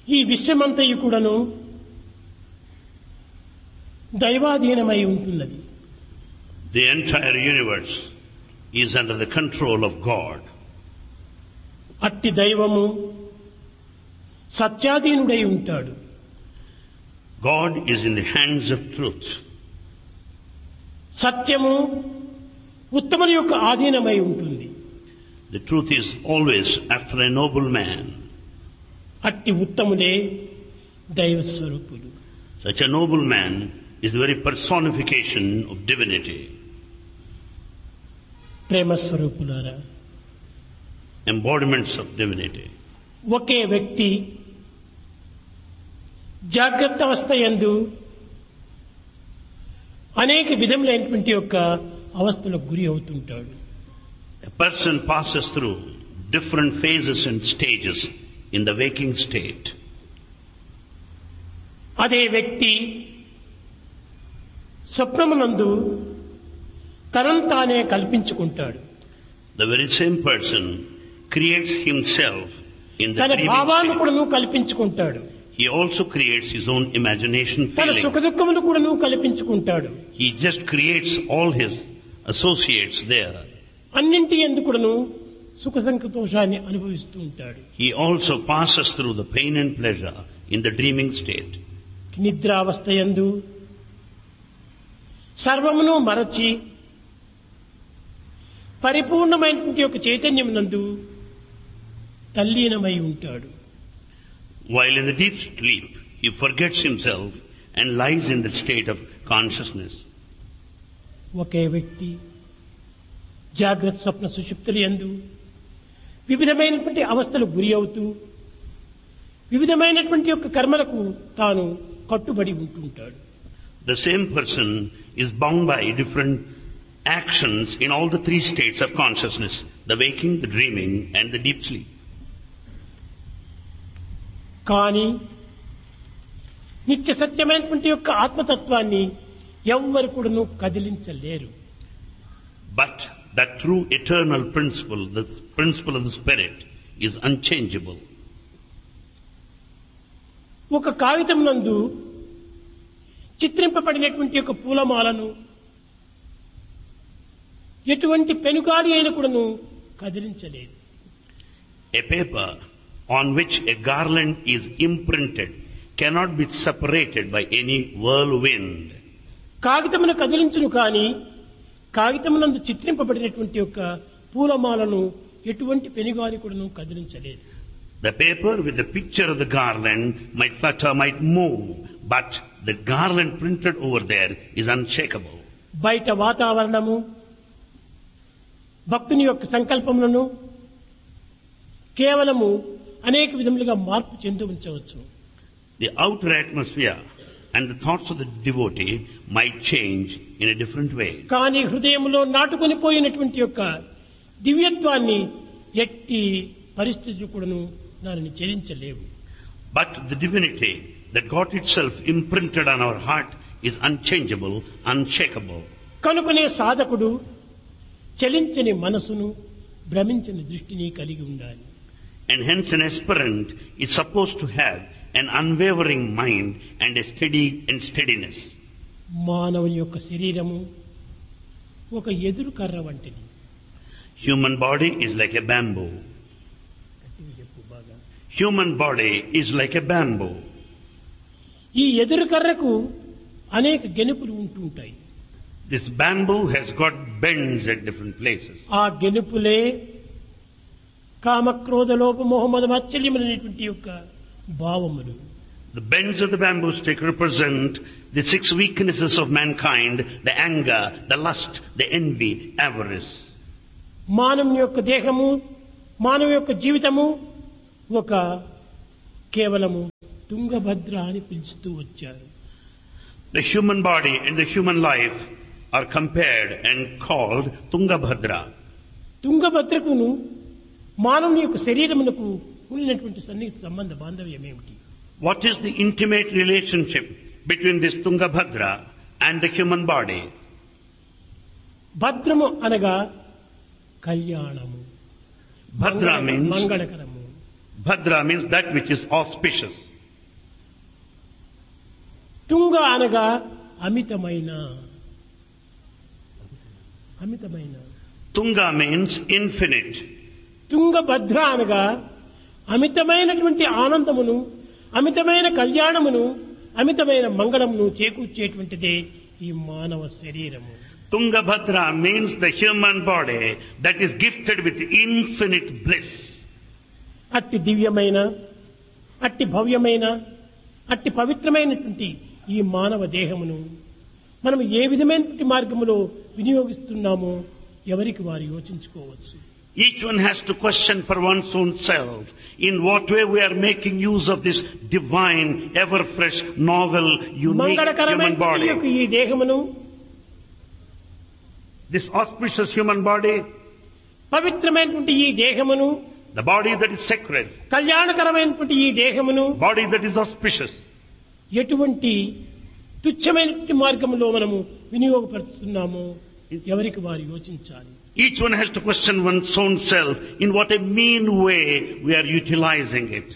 ఈ విశ్వమంతయు కూడాను దైవాధీనమై ఉంటున్నది. The entire universe is under the control of God. అట్టి దైవము సత్యాధీనుడై ఉంటాడు. God is in the hands of truth. సత్యము ఉత్తముని యొక్క ఆధీనమై ఉంటుంది. The truth is always after a noble man. అట్టి ఉత్తములే దైవ స్వరూపులు. Such a noble man is the very personification of divinity. ప్రేమ స్వరూపులారా, Embodiments of divinity. ఒకే వ్యక్తి జాగ్రత్త అవస్థ యందు అనేక విధములైనటువంటి యొక్క అవస్థలకు గురి అవుతుంటాడు. A person passes through different phases and stages in the waking state. అదే వ్యక్తి స్వప్నమునందు తనను తానే కల్పించుకుంటాడు. The very same person creates himself in the తన dreaming భావాలను state. కూడాను కల్పించుకుంటాడు. He also creates his own imagination తన feeling. సుఖదుఖములు కూడాను కల్పించుకుంటాడు. He just creates all his associates there. అన్నింటి యందు కూడాను సుఖ సంతోషాన్ని అనుభవిస్తూ ఉంటాడు. He also passes through the pain and pleasure in the dreaming state. నిద్రావస్థ యందు సర్వమును మరచి పరిపూర్ణమైనటువంటి యొక్క చైతన్యం నందు తల్లీనమై ఉంటాడు. While in the deep sleep, he forgets himself and lies in the state of consciousness. ఒకే వ్యక్తి జాగ్రత్త స్వప్న సుషుప్తుల యందు వివిధమైనటువంటి అవస్థలకు గురి అవుతూ వివిధమైనటువంటి యొక్క కర్మలకు తాను కట్టుబడి ఉంటుంటాడు. The same person is bound by different actions in all the three states of consciousness, the waking, the dreaming and the deep sleep. కానీ నిత్య సత్యమైనటువంటి యొక్క ఆత్మతత్వాన్ని ఎవ్వరు కూడాను కదిలించలేరు. But that true eternal principle, the principle of the spirit, is unchangeable. ఒక కాగితం నందు చిత్రింపబడినటువంటి యొక్క పూలమాలను ఎటువంటి పెనుగాలి అయినా కూడాను కదిలించలేదు. A paper on which a garland is imprinted cannot be separated by any whirlwind. కాగితమును కదిలించును కానీ కాగితమునందు చిత్రింపబడినటువంటి యొక్క పూలమాలను ఎటువంటి పెనుగాలి కూడాను కదిలించలేదు. The paper with the picture of the garland might flutter, might move, but the garland printed over there is unshakable. బయట వాతావరణము భక్తుని యొక్క సంకల్పములను కేవలము అనేక విధములుగా మార్పు చెంది ఉంచవచ్చు. The outer atmosphere and the thoughts of the devotee might change in a different way. కానీ హృదయంలో నాటుకొని పోయినటువంటి యొక్క దివ్యత్వాన్ని ఎట్టి పరిస్థితులు కూడాను దానిని చెలించలేవు. But the divinity that got itself imprinted on our heart is unchangeable, unshakable. కనుకనే సాధకుడు చలించని మనసును భ్రమించని దృష్టిని కలిగి ఉండాలి. And hence an aspirant is supposed to have an unwavering mind and a steadiness. మానవుని యొక్క శరీరము ఒక ఎదురు కర్ర వంటిది. Human body is like a bamboo. Human body is like a bamboo. ఈ ఎదురు కర్రకు అనేక గెనుపులు ఉంటుంటాయి. This bamboo has got bends at different places. ఆ గెనుపులే కామక్రోధ లోప మోహమద మాత్సల్యములైనటువంటి యొక్క భావములు. The bends of the bamboo stick represent the 6 weaknesses of mankind: the anger, the lust, the envy, avarice. మానవుని యొక్క దేహము, మానవ యొక్క జీవితము ఒక కేవలము తుంగభద్ర అని పిలుస్తూ వచ్చారు. The human body and the human life are compared and called Tungabhadra. తుంగభద్రకును మానవుని యొక్క శరీరమునకు ఉన్నటువంటి సన్నిహిత సంబంధ బాంధవ్యం ఏమిటి? What is the intimate relationship between this Tungabhadra and the human body? భద్రము అనగా కళ్యాణము, Bhadra means మంగళకరము. Bhadra means that which is auspicious. తుంగ అనగా అమితమైన, అమితమైన. Tunga means infinite. తుంగభద్ర అనగా అమితమైనటువంటి ఆనందమును, అమితమైన కళ్యాణమును, అమితమైన మంగళమును చేకూర్చేటువంటిదే ఈ మానవ శరీరము. Tungabhadra means the human body that is gifted with infinite bliss. అట్టి దివ్యమైన, అట్టి భవ్యమైన, అట్టి పవిత్రమైనటువంటి ఈ మానవ దేహమును మనం ఏ విధమైనటువంటి మార్గములో వినియోగిస్తున్నామో ఎవరికి వారు యోచించుకోవచ్చు. Each one has to question for one's own self in what way we are making use of this divine, ever fresh, novel, unique human మంగళకరమైన body. ఈ దేహమును, This auspicious human body, పవిత్రమైనటువంటి ఈ దేహమును, the body that is sacred, కళ్యాణకరమైనటువంటి ఈ దేహమును body that is auspicious, ఎటువంటి తుచ్చమైనటువంటి మార్గంలో మనము వినియోగపరుస్తున్నామో ఎవరికి వారు యోచించాలి. each one has to question one's own self in what a mean way we are utilizing it.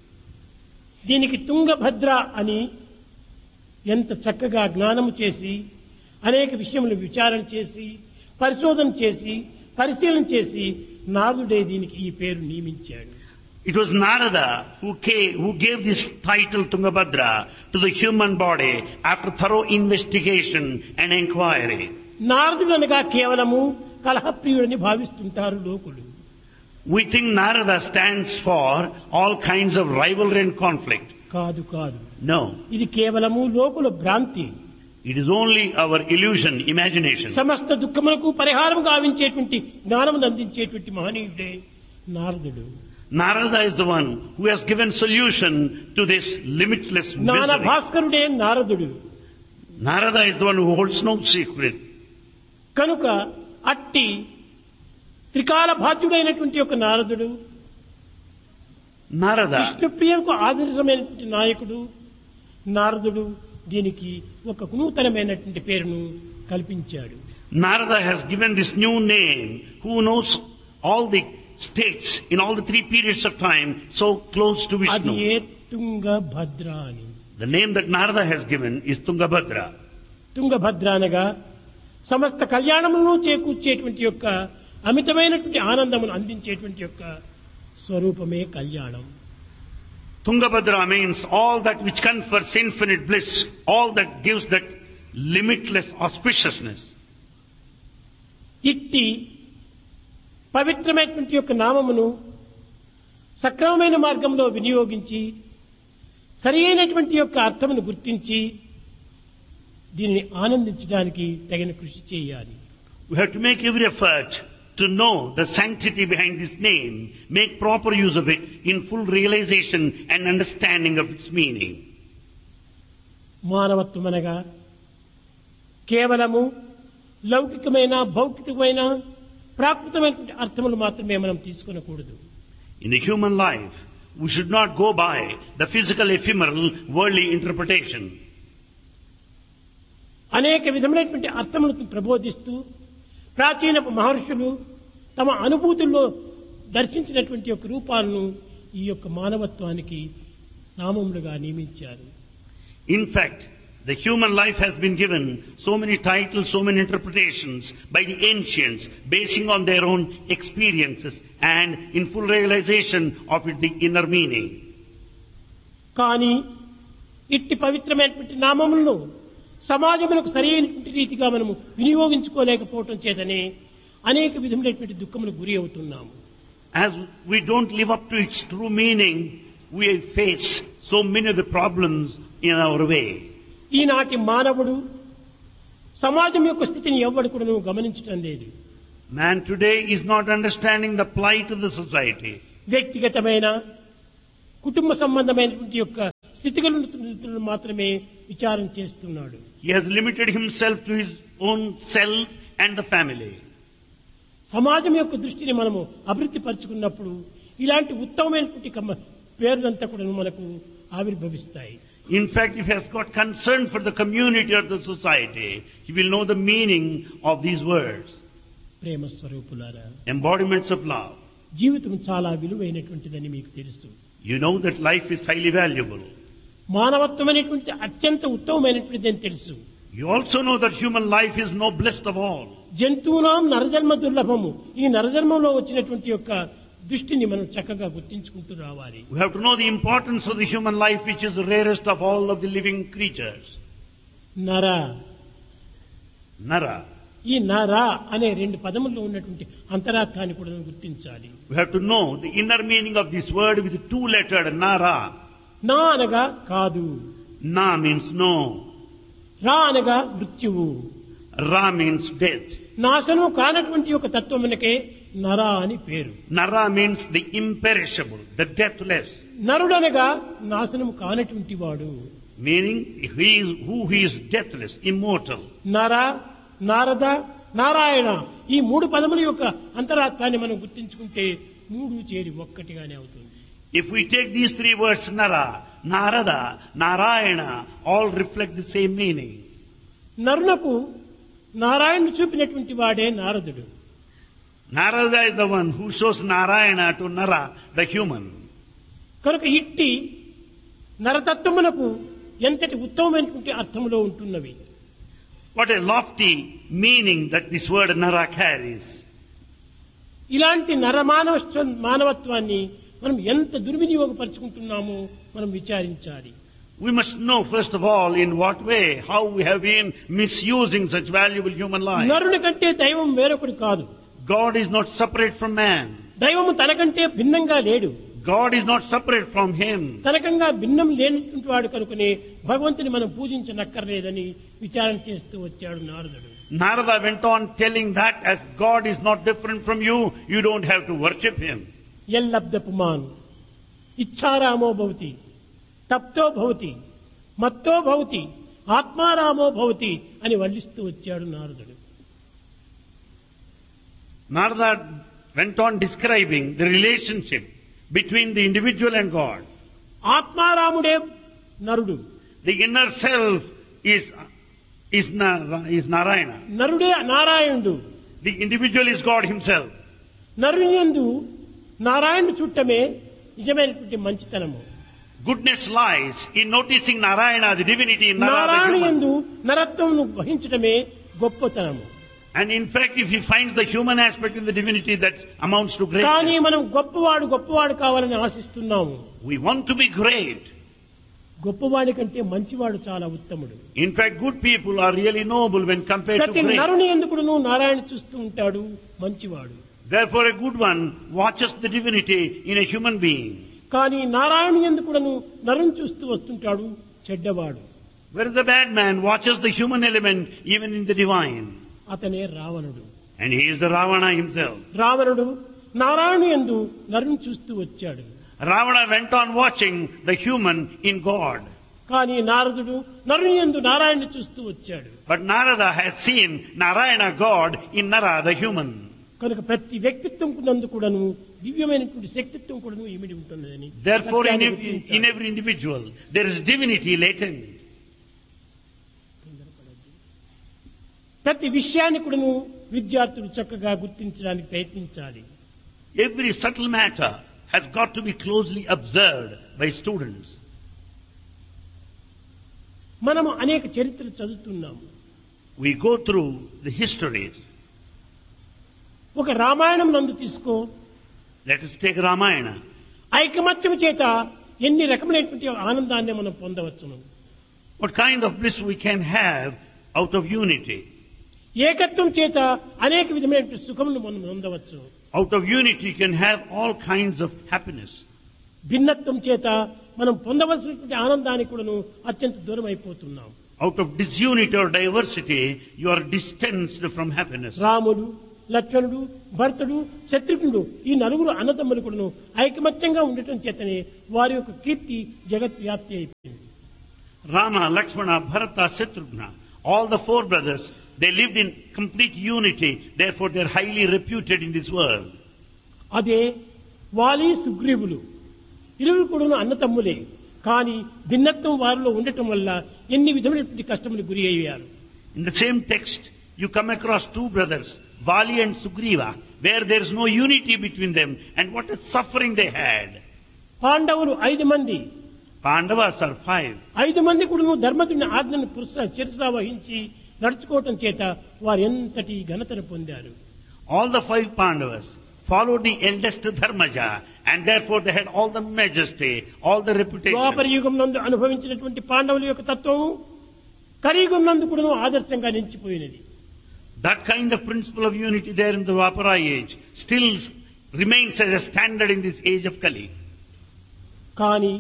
దీనికి తుంగభద్ర అని ఎంత చక్కగా జ్ఞానము చేసి, అనేక విషయములు విచారణ చేసి, పరిశోధన చేసి, పరిశీలన చేసి నారదుడే దీనికి ఈ పేరు నియమించాడు. It was Narada who gave this title Tungabhadra to the human body after thorough investigation and inquiry. నారదుడు అనగా కేవలము కలహప్రియుడని భావిస్తుంటారు లోకులు. We think Narada stands for all kinds of rivalry and conflict. కాదు కాదు, No, ఇది కేవలము లోకుల భ్రాంతి. it is only our illusion, imagination. సమస్త దుఃఖములకు పరిహారం గావించేటువంటి జ్ఞానమును అందించేటువంటి మహనీయుడే నారదుడు. Narada is the one who has given solution to this limitless జ్ఞాన misery. భాస్కరుడే నారదుడు. Narada is the one who holds no secret. కనుక అట్టి త్రికాల బాధ్యుడైనటువంటి యొక్క నారదుడు, Narada, విష్ణుప్రియంకు ఆదర్శమైనటువంటి నాయకుడు నారదుడు దీనికి ఒక నూతనమైనటువంటి పేరును కల్పించాడు. Narada has given this new name, who knows all the states in all the three periods of time so close to అది Vishnu. ఏ తుంగభద్ర అని. The name that Narada has given is Tungabhadra. Tungabhadra అనగా సమస్త కళ్యాణములను చేకూర్చేటువంటి యొక్క అమితమైనటువంటి ఆనందమును అందించేటువంటి యొక్క స్వరూపమే కళ్యాణం. Tungabhadra means all that which confers infinite bliss, all that gives that limitless auspiciousness. ఇట్టి పవిత్రమైనటువంటి యొక్క నామమును సక్రమమైన మార్గంలో వినియోగించి సరి అయినటువంటి యొక్క అర్థమును గుర్తించి దీనిని ఆనందించడానికి తగిన కృషి చేయాలి. We have to make every effort to know the sanctity behind this name, make proper use of it in full realization and understanding of its meaning. మానవత్వం అనగా కేవలము లౌకికమైన, భౌతికమైన, ప్రాకృతమైనటువంటి అర్థములు మాత్రమే మనం తీసుకొనకూడదు. In the human life, we should not go by the physical, ephemeral, worldly interpretation. అనేక విధమైనటువంటి అర్థములను ప్రబోధిస్తూ ప్రాచీన మహర్షులు తమ అనుభూతుల్లో దర్శించినటువంటి యొక్క రూపాలను ఈ యొక్క మానవత్వానికి నామములుగా నియమించారు. In fact, the human life has been given so many titles, so many interpretations by the ancients, basing on their own experiences and in full realization of it, the inner meaning. కానీ ఇట్టి పవిత్రమైనటువంటి నామములను సమాజములకు సరైనటువంటి రీతిగా మనము వినియోగించుకోలేకపోవటం చేతనే అనేక విధములైనటువంటి దుఃఖములకు గురి అవుతున్నాము. As we don't live up to its true meaning, we face so many of the problems in our way. ఈనాటి మానవుడు సమాజం యొక్క స్థితిని ఎవ్వడు కూడా గమనించటం లేదు. Man today is not understanding the plight of the society. వ్యక్తిగతమైన, కుటుంబ సంబంధమైనటువంటి యొక్క స్థితిగతులను మాత్రమే విచారం చేస్తున్నాడు. He has limited himself to his own self and the family. సమాజం యొక్క దృష్టిని మనము అభివృద్ధి పరుచుకున్నప్పుడు ఇలాంటి ఉత్తమమైనటువంటి పేర్లంతా కూడా మనకు ఆవిర్భవిస్తాయి. In fact, if he has got concern for the community or the society, he will know the meaning of these words. ప్రేమ స్వరూపులారా, Embodiments of love. జీవితం చాలా విలువైనటువంటిదని మీకు తెలుసు. You know that life is highly valuable. మానవత్వం అనేటువంటి అత్యంత ఉత్తమమైనటువంటిది అని తెలుసు. You also know that human life is noblest of all. జంతువునాం నరజన్మ దుర్లభము. ఈ నరజన్మంలో వచ్చినటువంటి యొక్క దృష్టిని మనం చక్కగా గుర్తించుకుంటూ రావాలి. We have to know the importance of the human life, which is the rarest of all of the living creatures. నర. Nara. ఈ నర అనే రెండు పదముల్లో ఉన్నటువంటి అంతరార్థాన్ని కూడా మనం గుర్తించాలి. We have to know the inner meaning of this word with the two-lettered Nara. నా అనగా కాదు. Na means no. రా అనగా మృత్యువు. Ra means death. నాశనము కానటువంటి ఒక తత్వమునకే నర అని పేరు. Nara means the imperishable, the deathless. నరుడనగా నాశనము కానటువంటి వాడు. Meaning, he is deathless, immortal. నర, నారద, నారాయణ ఈ మూడు పదముల యొక్క అంతరార్థాన్ని మనం గుర్తించుకుంటే మూడు చేరి ఒక్కటిగానే అవుతుంది. If we take these three words, Nara, Narada, Narayana, all reflect the same meaning. నరునకు నారాయణుడు చూపినటువంటి వాడే నారదుడు. Narada is the one who shows Narayana to Nara, the human. కనుక ఇట్టి నరతత్వమునకు ఎంతటి ఉత్తమమైనటువంటి అర్థములో ఉంటున్నవి. What a lofty meaning that this word Nara carries. ఇలాంటి మానవత్వాన్ని మనం ఎంత దుర్వినియోగపరుచుకుంటున్నామో మనం విచారించాలి. We must know first of all in what way, how we have been misusing such valuable human life. నరుని కంటే దైవం వేరొకడు కాదు. God is not separate from man. దైవము తనకంటే భిన్నంగా లేడు. God is not separate from him. తనకంగా భిన్నం లేనటువంటి వాడు కనుకనే భగవంతుని మనం పూజించనక్కర్లేదని విచారణ చేస్తూ వచ్చాడు నారదుడు. Narada went on telling that as God is not different from you, you don't have to worship him. యల్లబ్ధ పుమాన్ ఇచ్ఛారామో భవతి తప్తో భవతి మత్తో భవతి ఆత్మారామో భవతి అని వర్ణిస్తూ వచ్చాడు నారదుడు. Narada went on describing the relationship between the individual and God. ఆత్మారాముడే నరుడు. The inner self is Narayana. నరుడే నారాయణుడు. The individual is God himself. నరుని యందు నారాయణుడు చుట్టమే నిజమైనటువంటి మంచితనము. Goodness lies in noticing Narayana, the divinity in Nara, the Narayana human. యందు నరత్వమును వహించడమే గొప్పతనము. And in fact, if he finds the human aspect in the divinity, that amounts to కానీ greatness. మనం గొప్పవాడు కావాలని ఆశిస్తున్నాము. We want to be great. గొప్పవాడి కంటే మంచివాడు చాలా ఉత్తముడు. In fact, good people are really noble when compared to ప్రతి great. నరుని ఎందుకును నారాయణ చూస్తూ ఉంటాడు మంచివాడు. Therefore, a good one watches the divinity in a human being. కానీ నారాయణ ఎందుకును నరుని చూస్తూ వస్తుంటాడు చెడ్డవాడు. Whereas the bad man watches the human element even in the divine. అతనే రావణుడు. And he is the Ravana himself. రావణుడు నారాయణ యందు నరుని చూస్తూ వచ్చాడు. Ravana went on watching the human in God. కానీ నారదుడు నరుని యందు నారాయణుని చూస్తూ వచ్చాడు. But Narada has seen Narayana God in Nara, the human. కనుక ప్రతి వ్యక్తిత్వం నందు కూడాను దివ్యమైనటువంటి శక్తిత్వం కూడాను ఇమిడి ఉంటున్నదని. Therefore, in every individual, there is divinity latent. ప్రతి విషయాన్ని కూడాను విద్యార్థులు చక్కగా గుర్తించడానికి ప్రయత్నించాలి. Every subtle matter has got to be closely observed by students. మనము అనేక చరిత్రలు చదువుతున్నాము. We go through the histories. ఒక రామాయణం నందు తీసుకో. Let us take Ramayana. ఐకమత్యం చేత ఎన్ని రకమైనటువంటి ఆనందాన్ని మనం పొందవచ్చును. What kind of bliss we can have out of unity. ఏకత్వం చేత అనేక విధమైనటువంటి సుఖమును మనం పొందవచ్చు. Out of unity you can have all kinds of happiness. భిన్నత్వం చేత మనం పొందవలసినటువంటి ఆనందానికి కూడాను అత్యంత దూరం అయిపోతున్నాం. Out of disunity or diversity you are distanced from happiness. రాముడు, లక్ష్మణుడు, భరతుడు, శత్రుఘ్నుడు ఈ నలుగురు అన్నదమ్ములు కూడాను ఐకమత్యంగా ఉండటం చేతనే వారి యొక్క కీర్తి జగత్ వ్యాప్తి అయిపోయింది. Rama, Lakshmana, Bharata, Shatrughna, all the four brothers, they lived in complete unity, therefore they are highly reputed in this world. అదే వాలి సుగ్రీవులు ఇరువురు కూడాను అన్నతమ్ములే. కానీ భిన్నత్వం వారిలో ఉండటం వల్ల ఎన్ని విధమైనటువంటి కష్టములు గురి అయ్యారు. In the same text, you come across two brothers, Vali and Sugriva, where there is no unity between them, and what a suffering they had. పాండవులు 5 మంది, Pandavas are 5. 5 మంది కూడా ధర్మజుని ఆజ్ఞను శిరసా వహించి నడుచుకోవటం చేత వారు ఎంతటి ఘనతను పొందారు. All the 5 Pandavas followed the eldest Dharmaja, and therefore they had all the majesty, all the reputation. ద్వాపర యుగం నందు అనుభవించినటువంటి పాండవుల యొక్క తత్వం కలియుగం నందు కూడా ఆదర్శంగా నిలిచిపోయినది. That kind of principle of unity there in the Dwapara age still remains as a standard in this age of Kali. కానీ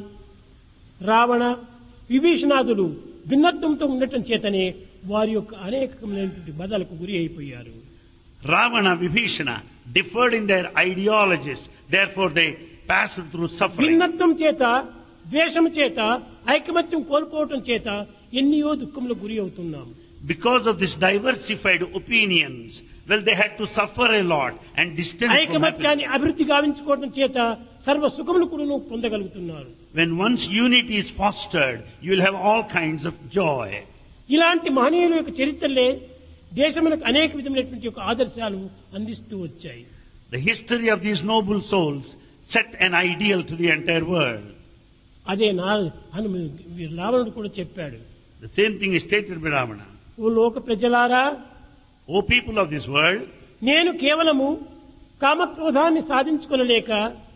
రావణ విభీషణాదులు భిన్నత్వంతో ఉండటం చేతనే వారి యొక్క అనేకమైనటువంటి బాధలకు గురి అయిపోయారు. Ravana, Vibhishana differed in their ideologies, therefore they passed through suffering. భిన్నత్వం చేత, ద్వేషం చేత, ఐకమత్యం కోల్పోవటం చేత ఎన్నో దుఃఖములకు గురి అవుతున్నాం. Because of this diversified opinions, well, they had to suffer a lot and distance from happiness. ఐకమత్యాన్ని అభివృద్ధి గావించుకోవడం చేత సర్వ సుఖములు కూడా పొందగలుగుతున్నారు. When once unity is fostered, you will have all kinds of joy. ఇలాంటి మహనీయుల యొక్క చరిత్రలే దేశములకు అనేక విధమైనటువంటి యొక్క ఆదర్శాలు అందిస్తూ వచ్చాయి. The history of these noble souls set an ideal to the entire world. అదే రావణుడు కూడా చెప్పాడు. The same thing is stated by Ravana. ఓ లోక ప్రజలారా, O people of this world, నేను కేవలము కామక్రోధాన్ని సాధించుకొనలేక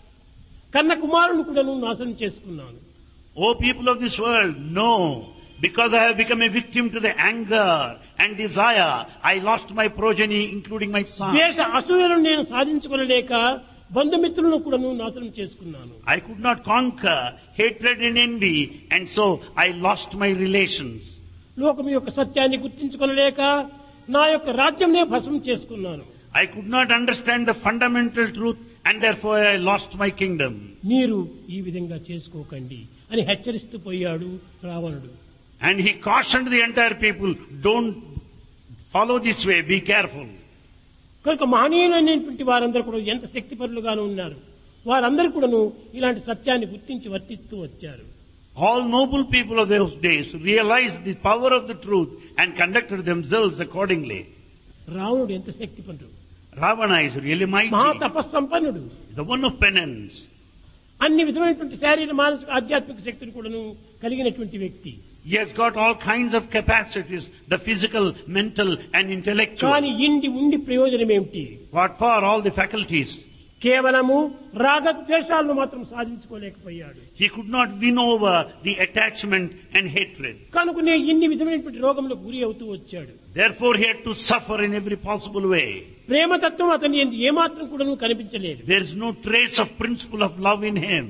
కన్న కుమారుని కూడా నాశనం చేసుకున్నాను. O people of this world, no, because I have become a victim to the anger and desire, I lost my progeny, including my son. ద్వేష అసూయలను నేను సాధించుకొనలేక బంధుమిత్రులను కూడా నాశనం చేసుకున్నాను. I could not conquer hatred and envy, and so I lost my relations. లోకం యొక్క సత్యాన్ని గుర్తించుకొనలేక నా యొక్క రాజ్యంనే భస్మం చేసుకున్నాను. I could not understand the fundamental truth, and therefore I lost my kingdom. మీరు ఈ విధంగా చేసుకోకండి అని హెచ్చరిస్తూ పోయాడు రావణుడు. And he cautioned the entire people, don't follow this way, be careful. కనుక మహనీయులైనటువంటి వారందరూ కూడా ఎంత శక్తిపరులుగాను ఉన్నారు. వారందరూ కూడాను ఇలాంటి సత్యాన్ని గుర్తించి వర్తిస్తూ వచ్చారు. All noble people of those days realized the power of the truth and conducted themselves accordingly. రావణుడు ఎంత శక్తిపరుడు, Ravana is really mighty, మహా తపస్సంపన్నుడు, the one of penance. అన్ని విధమైనటువంటి శారీరక మానసిక ఆధ్యాత్మిక శక్తిని కూడాను కలిగినటువంటి వ్యక్తి. He has got all kinds of capacities, the physical, mental and intellectual. కానీ ఇండి ఉండి ప్రయోజనం ఏమిటి? What for all the faculties? కేవలము రాగద్వేషాలను మాత్రం సాధించుకోలేకపోయాడు. He could not win over the attachment and hatred. కనుకనే ఇన్ని విధమైనటువంటి రోగములకు గురి అవుతూ వచ్చాడు. Therefore he had to suffer in every possible way. ప్రేమతత్వం అతని యందు ఏమాత్రం కూడా కనిపించలేదు. There is no trace of principle of love in him.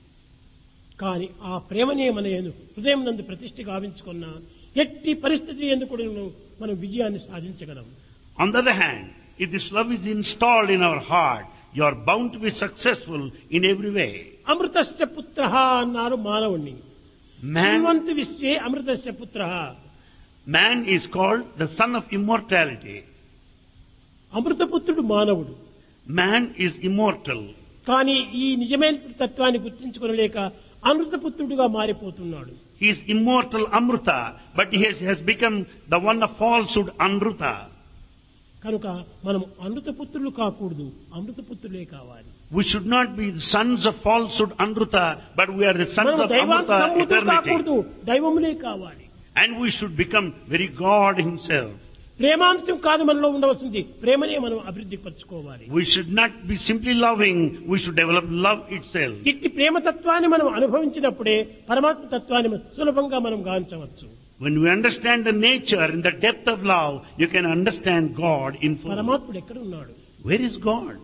కానీ ఆ ప్రేమనే మన హృదయం నందు ప్రతిష్ఠ గావించుకున్న ఎట్టి పరిస్థితి యందు కూడా మనం విజయాన్ని సాధించగలం. On the other hand, if this love is installed in our heart, you are bound to be successful in every way. అమృతస్య పుత్రః అన్నారు మానవుణ్ణి. Man, విశ్వే అమృతస్య పుత్రః. man is called the son of immortality. అమృతపుత్రుడు మానవుడు. Man is immortal. కానీ ఈ నిజమైన తత్వాన్ని గుర్తించుకోలేక అమృతపుత్రుడుగా మారిపోతున్నాడు. He is immortal Amruta, but he has become the one of falsehood Anruta. కనుక మనం అమృతపుత్రులు కాకూడదు, అమృతపుత్రులే కావాలి. We should not be the sons of falsehood Anruta, but we are the sons of Amruta eternity. కాకూడదు, దైవములే కావాలి. And we should become very God himself. ప్రేమాంశం కాదు మనలో ఉండవలసింది, ప్రేమనే మనం అభివృద్ధి పరచుకోవాలి. We should not be simply loving, we should develop love itself. ఇట్టి ప్రేమతత్వాన్ని మనం అనుభవించినప్పుడే పరమాత్మ తత్వాన్ని సులభంగా మనం గాంచవచ్చు. When we understand the nature and the depth of love, you can understand God in full. పరమాత్ముడు ఎక్కడ ఉన్నాడు? Where is God?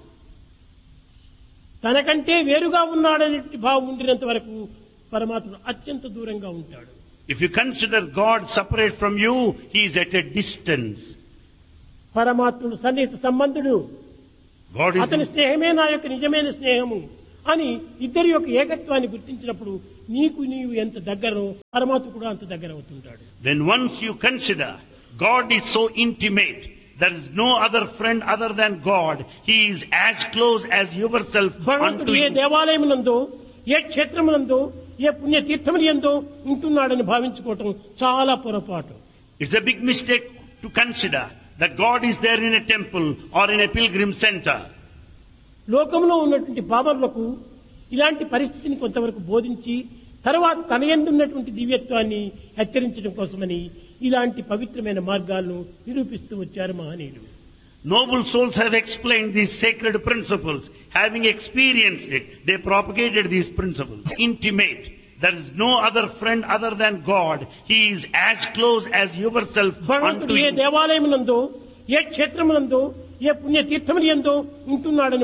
తనకంటే వేరుగా ఉన్నాడనే భావం ఉండినంత వరకు పరమాత్ముడు అత్యంత దూరంగా ఉంటాడు. If you consider God separate from you, he is at a distance. పరమాత్ముడు సన్నిహిత సంబంధుడు. God is అతని స్నేహమే నా యొక్క నిజమైన స్నేహము అని ఇద్దరి యొక్క ఏకత్వాన్ని గుర్తించినప్పుడు నీవు ఎంత దగ్గరో పరమాత్మ కూడా అంత దగ్గర అవుతుంటాడు. Then once you consider God is so intimate, there is no other friend other than God. He is as close as yourself భగవంతుడు unto ఏ you. దేవాలయమునందో, ఏ క్షేత్రమునందో, ఏ పుణ్య తీర్థములందో ఉంటున్నాడని భావించుకోవటం చాలా పొరపాటు. It's a big mistake to consider that God is there in a temple or in a pilgrim center. లోకంలో ఉన్నటువంటి బాబర్లకు ఇలాంటి పరిస్థితిని కొంతవరకు బోధించి తర్వాత తన యందున్నటువంటి దివ్యత్వాన్ని హెచ్చరించడం కోసమని ఇలాంటి పవిత్రమైన మార్గాలను నిరూపిస్తూ వచ్చారు మహనీయులు. Noble souls have explained these sacred principles. Having experienced it, they propagated these principles. Intimate. There is no other friend other than God. He is as close as yourself భగవంతుడు unto A you. దేవాలయమునందో, A క్షేత్రమునందో, A పుణ్యతీర్థములందో ఉంటున్నాడని